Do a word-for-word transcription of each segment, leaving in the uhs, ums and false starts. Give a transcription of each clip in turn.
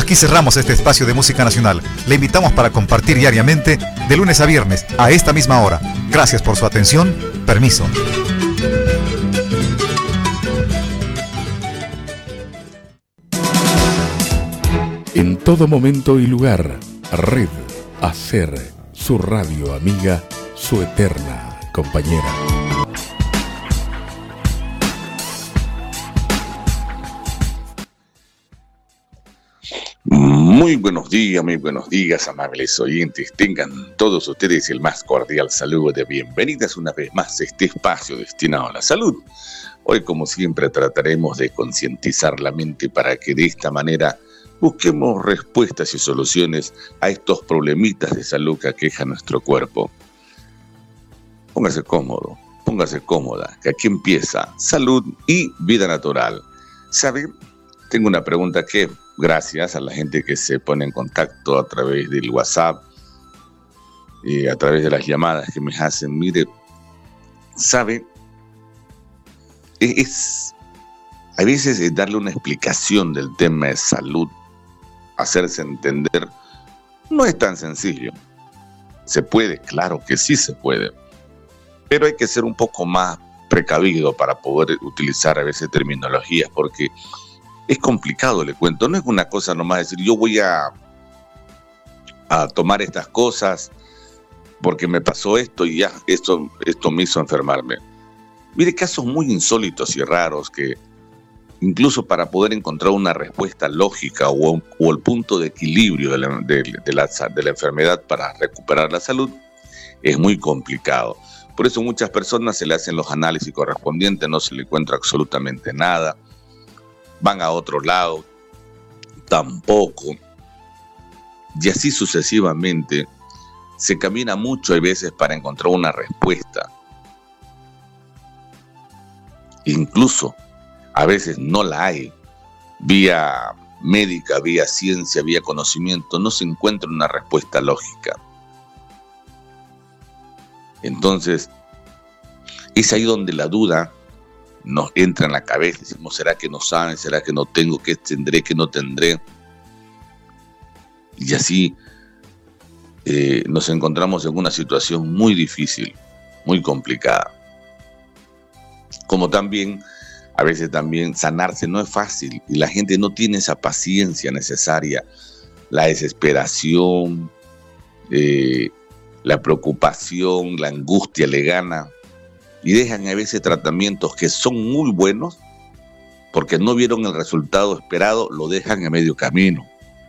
Aquí cerramos este espacio de música nacional. Le invitamos para compartir diariamente de lunes a viernes a esta misma hora. Gracias por su atención. Permiso. En todo momento y lugar, Red Hacer, su radio amiga, su eterna compañera. Muy buenos días, muy buenos días, amables oyentes. Tengan todos ustedes el más cordial saludo de bienvenidas una vez más a este espacio destinado a la salud. Hoy, como siempre, trataremos de concientizar la mente para que de esta manera busquemos respuestas y soluciones a estos problemitas de salud que aquejan nuestro cuerpo. Póngase cómodo, póngase cómoda, que aquí empieza Salud y Vida Natural. ¿Sabe? Tengo una pregunta que, gracias a la gente que se pone en contacto a través del WhatsApp y a través de las llamadas que me hacen, mire, ¿sabe? Es, a veces es darle una explicación del tema de salud, hacerse entender, no es tan sencillo. Se puede, claro que sí se puede, pero hay que ser un poco más precavido para poder utilizar a veces terminologías, porque es complicado, le cuento. No es una cosa nomás decir, yo voy a, a tomar estas cosas porque me pasó esto y ya, esto, esto me hizo enfermarme. Mire, casos muy insólitos y raros que incluso para poder encontrar una respuesta lógica o, o el punto de equilibrio de la, de, de, la, de la enfermedad para recuperar la salud es muy complicado. Por eso muchas personas se le hacen los análisis correspondientes, no se le encuentra absolutamente nada, van a otro lado, tampoco, y así sucesivamente. Se camina mucho a veces para encontrar una respuesta. Incluso a veces no la hay. Vía médica, vía ciencia, vía conocimiento, no se encuentra una respuesta lógica. Entonces, es ahí donde la duda nos entra en la cabeza. Decimos, ¿será que no saben? ¿Será que no tengo? ¿Qué tendré? ¿Qué no tendré? Y así eh, nos encontramos en una situación muy difícil, muy complicada. Como también, a veces también sanarse no es fácil y la gente no tiene esa paciencia necesaria. La desesperación, eh, la preocupación, la angustia le gana y dejan a veces tratamientos que son muy buenos porque no vieron el resultado esperado, lo dejan a medio camino.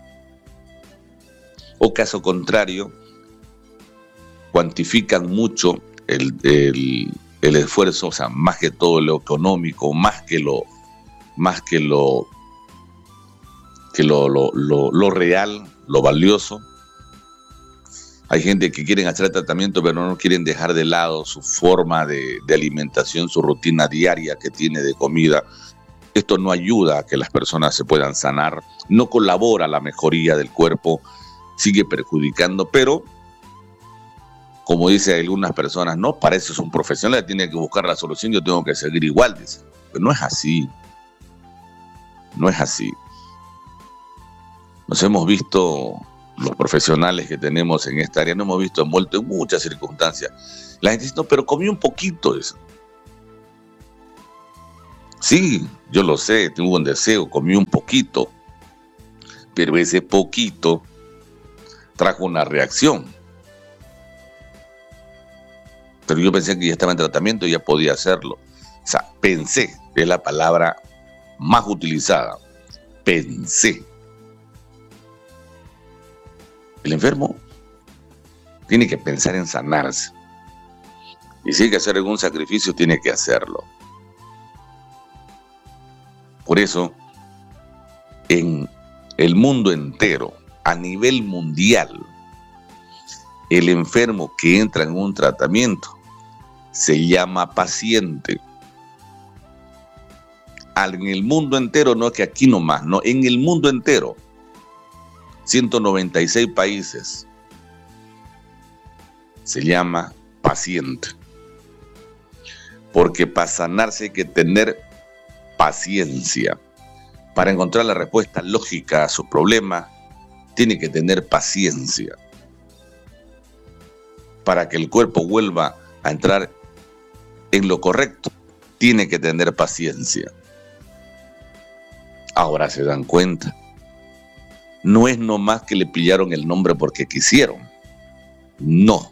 O caso contrario, cuantifican mucho el, el, el esfuerzo, o sea, más que todo lo económico, más que lo, más que lo, que lo, lo, lo, lo real, lo valioso. Hay gente que quieren hacer tratamiento, pero no quieren dejar de lado su forma de, de alimentación, su rutina diaria que tiene de comida. Esto no ayuda a que las personas se puedan sanar, no colabora a la mejoría del cuerpo, sigue perjudicando, pero como dicen algunas personas, no, para eso es un profesional, tiene que buscar la solución, yo tengo que seguir igual, dice. Pero no es así, no es así. Nos hemos visto, los profesionales que tenemos en esta área, nos hemos visto envueltos en muchas circunstancias. La gente dice, no, pero comí un poquito eso. Sí, yo lo sé, tengo un deseo, comí un poquito, pero ese poquito trajo una reacción. Pero yo pensé que ya estaba en tratamiento y ya podía hacerlo. O sea, pensé, es la palabra más utilizada. Pensé. El enfermo tiene que pensar en sanarse. Y si hay que hacer algún sacrificio, tiene que hacerlo. Por eso, en el mundo entero, a nivel mundial, el enfermo que entra en un tratamiento se llama paciente. En el mundo entero, no es que aquí nomás, no, en el mundo entero, ciento noventa y seis países, se llama paciente. Porque para sanarse hay que tener paciencia. para encontrar la respuesta lógica a sus problemas, tiene que tener paciencia. Para que el cuerpo vuelva a entrar en lo correcto, tiene que tener paciencia. Ahora se dan cuenta. No es nomás que le pillaron el nombre porque quisieron. No.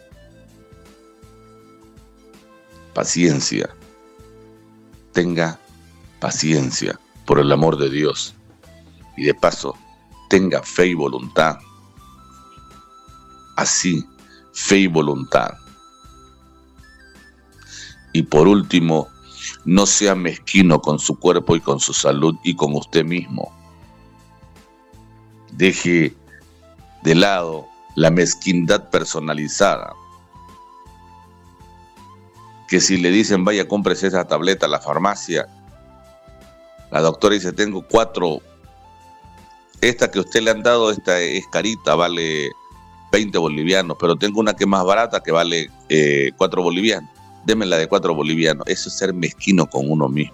Paciencia. Tenga paciencia, por el amor de Dios. Y de paso, tenga fe y voluntad. Así, fe y voluntad. Y por último, no sea mezquino con su cuerpo y con su salud y con usted mismo. Deje de lado la mezquindad personalizada. Que si le dicen, vaya, cómprese esa tableta a la farmacia, la doctora dice, tengo cuatro, esta que usted le han dado, esta es carita, vale veinte bolivianos, pero tengo una que es más barata que vale eh, cuatro bolivianos. Deme la de cuatro bolivianos. Eso es ser mezquino con uno mismo.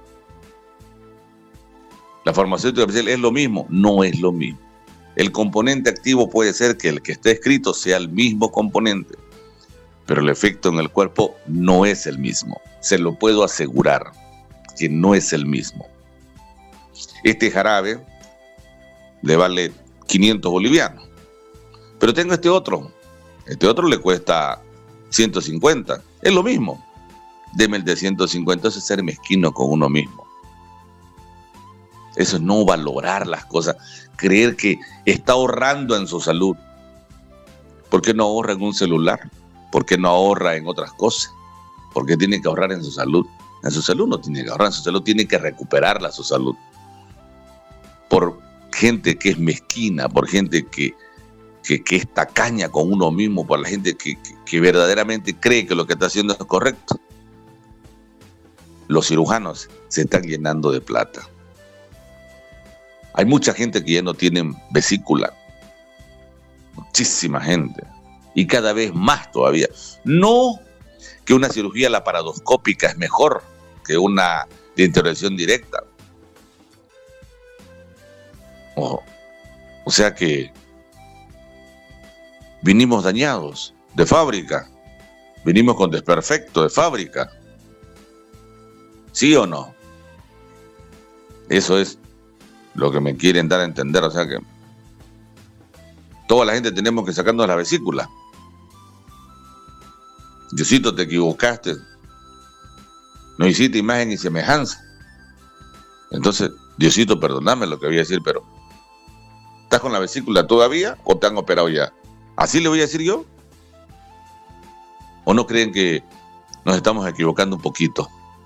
La farmacéutica especial es lo mismo. No es lo mismo. El componente activo puede ser que el que esté escrito sea el mismo componente, pero el efecto en el cuerpo no es el mismo. Se lo puedo asegurar que no es el mismo. Este jarabe le vale quinientos bolivianos, pero tengo este otro. Este otro le cuesta ciento cincuenta. Es lo mismo. Deme el de ciento cincuenta. Eso es ser mezquino con uno mismo. Eso es no valorar las cosas. Creer que está ahorrando en su salud. ¿Por qué no ahorra en un celular? ¿Por qué no ahorra en otras cosas? ¿Por qué tiene que ahorrar en su salud? En su salud no tiene que ahorrar. En su salud tiene que recuperarla, su salud. Por gente que es mezquina, por gente que Que, que es tacaña con uno mismo, por la gente que, que, que verdaderamente cree que lo que está haciendo es correcto. Los cirujanos se están llenando de plata. Hay mucha gente que ya no tiene vesícula. Muchísima gente. Y cada vez más todavía. No que una cirugía laparoscópica es mejor que una de intervención directa. O, o sea que vinimos dañados de fábrica. Vinimos con desperfecto de fábrica. ¿Sí o no? Eso es lo que me quieren dar a entender. O sea que toda la gente tenemos que sacarnos la vesícula. Diosito, te equivocaste. No hiciste imagen y semejanza. Entonces, Diosito, perdóname lo que voy a decir, pero ¿estás con la vesícula todavía o te han operado ya? ¿Así le voy a decir yo? ¿O no creen que nos estamos equivocando un poquito?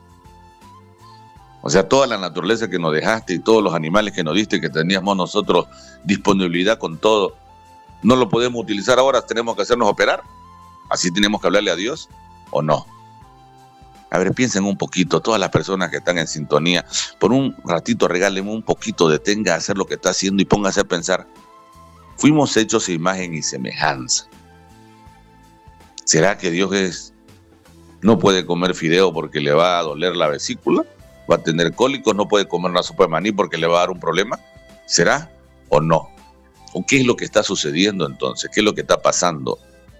O sea, toda la naturaleza que nos dejaste y todos los animales que nos diste, que teníamos nosotros disponibilidad con todo, ¿no lo podemos utilizar ahora? ¿Tenemos que hacernos operar? ¿Así tenemos que hablarle a Dios o no? A ver, piensen un poquito, todas las personas que están en sintonía, por un ratito regálenme un poquito, detenga a hacer lo que está haciendo y póngase a pensar. Fuimos hechos a imagen y semejanza. ¿Será que Dios es, no puede comer fideo porque le va a doler la vesícula? ¿Va a tener cólicos? ¿No puede comer una sopa de maní porque le va a dar un problema? ¿Será o no? ¿O qué es lo que está sucediendo entonces? ¿Qué es lo que está pasando?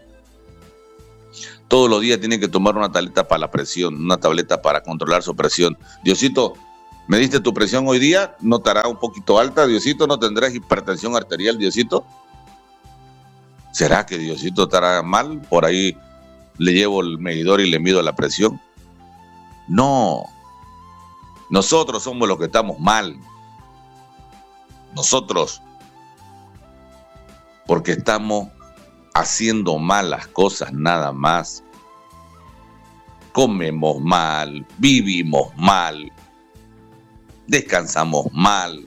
Todos los días tiene que tomar una tableta para la presión, una tableta para controlar su presión. Diosito, ¿me diste tu presión hoy día? ¿No estará un poquito alta, Diosito? ¿No tendrás hipertensión arterial, Diosito? ¿Será que Diosito estará mal? Por ahí le llevo el medidor y le mido la presión. No. Nosotros somos los que estamos mal. Nosotros. Porque estamos haciendo mal las cosas nada más. Comemos mal, vivimos mal, descansamos mal.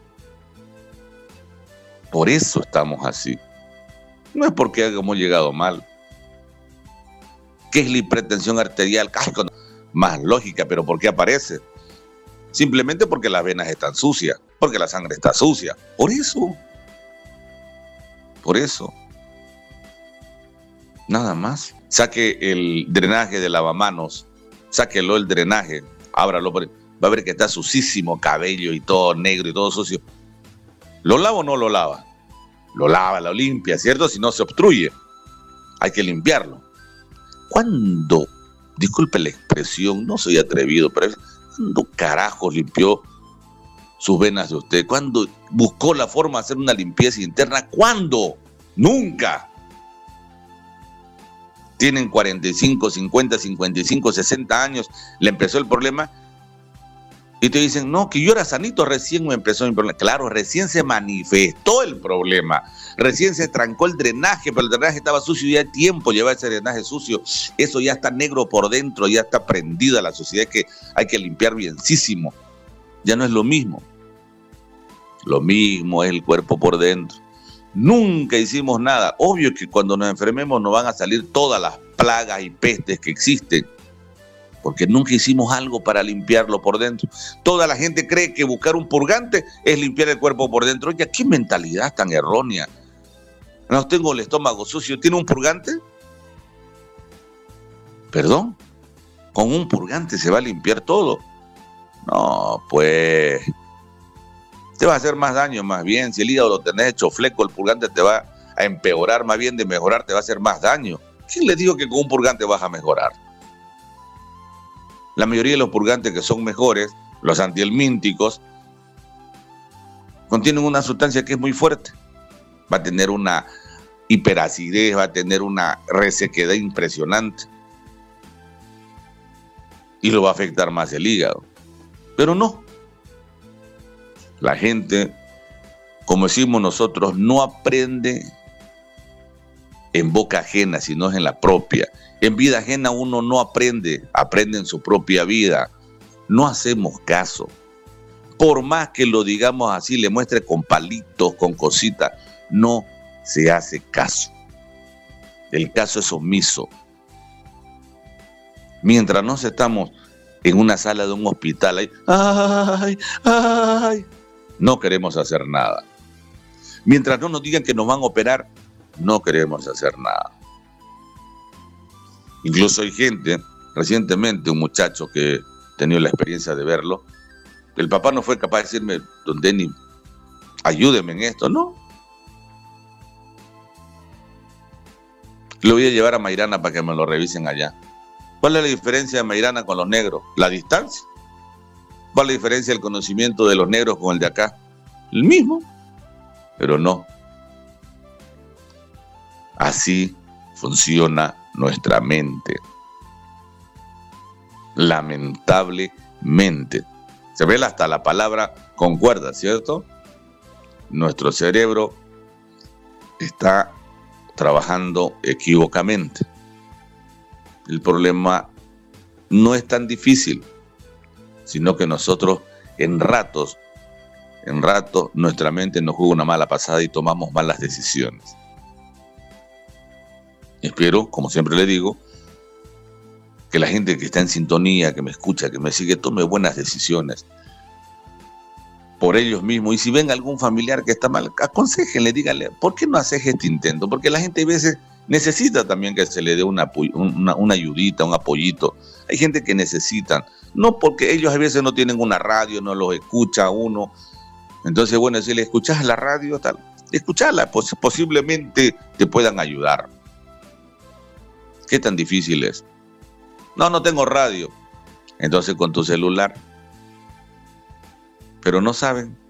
Por eso estamos así. No es porque hemos llegado mal. ¿Qué es la hipertensión arterial? Más lógica, pero ¿por qué aparece? Simplemente porque las venas están sucias, porque la sangre está sucia. Por eso. Por eso. Nada más. Saque el drenaje de lavamanos. Sáquelo el drenaje. Ábralo. va a ver que está sucísimo, cabello y todo negro y todo sucio. ¿Lo lava o no lo lava? Lo lava, lo limpia, ¿cierto? Si no se obstruye, hay que limpiarlo. ¿Cuándo, disculpe la expresión, no soy atrevido, pero ¿cuándo carajos limpió sus venas de usted? ¿Cuándo buscó la forma de hacer una limpieza interna? ¿Cuándo? Nunca. Tienen cuarenta y cinco, cincuenta, cincuenta y cinco, sesenta años, le empezó el problema y te dicen, no, que yo era sanito, recién me empezó mi problema. Claro, recién se manifestó el problema, recién se trancó el drenaje, pero el drenaje estaba sucio y ya hay tiempo llevar ese drenaje sucio. Eso ya está negro por dentro, ya está prendida la sociedad, que hay que limpiar bienísimo. Ya no es lo mismo. Lo mismo es el cuerpo por dentro. Nunca hicimos nada. Obvio que cuando nos enfermemos nos van a salir todas las plagas y pestes que existen, porque nunca hicimos algo para limpiarlo por dentro. Toda la gente cree que buscar un purgante es limpiar el cuerpo por dentro. Oye, qué mentalidad tan errónea. No tengo el estómago sucio, ¿tiene un purgante? ¿Perdón? ¿Con un purgante se va a limpiar todo? No, pues te va a hacer más daño más bien. Si el hígado lo tenés hecho fleco, el purgante te va a empeorar más bien de mejorar, te va a hacer más daño. ¿Quién le dijo que con un purgante vas a mejorar? La mayoría de los purgantes que son mejores, los antihelmínticos, contienen una sustancia que es muy fuerte. Va a tener una hiperacidez, va a tener una resequedad impresionante y lo va a afectar más el hígado. Pero no. La gente, como decimos nosotros, no aprende en boca ajena, sino en la propia. En vida ajena uno no aprende, aprende en su propia vida. No hacemos caso. Por más que lo digamos así, le muestre con palitos, con cositas, no se hace caso. El caso es omiso. Mientras nos estamos en una sala de un hospital, ahí, ay, ay, no queremos hacer nada. Mientras no nos digan que nos van a operar, no queremos hacer nada. Incluso hay gente, recientemente un muchacho que he tenido la experiencia de verlo, el papá no fue capaz de decirme, don Denny, ayúdeme en esto, ¿no? Lo voy a llevar a Mairana para que me lo revisen allá. ¿Cuál es la diferencia de Mairana con los negros? La distancia. ¿Cuál es la diferencia del conocimiento de los negros con el de acá? El mismo, pero no. Así funciona nuestra mente. Lamentablemente. Se ve hasta la palabra concuerda, ¿cierto? Nuestro cerebro está trabajando equivocamente. El problema no es tan difícil, sino que nosotros en ratos, en ratos nuestra mente nos juega una mala pasada y tomamos malas decisiones. Espero, como siempre le digo, que la gente que está en sintonía, que me escucha, que me sigue, tome buenas decisiones por ellos mismos. Y si ven algún familiar que está mal, aconséjenle, díganle, ¿por qué no haces este intento? Porque la gente a veces necesita también que se le dé una, una, una ayudita, un apoyito. Hay gente que necesitan, no porque ellos a veces no tienen una radio, no los escucha uno. Entonces, bueno, si le escuchas la radio, tal, escucharla, pues posiblemente te puedan ayudar. ¿Qué tan difícil es? No, no tengo radio. Entonces con tu celular. Pero no saben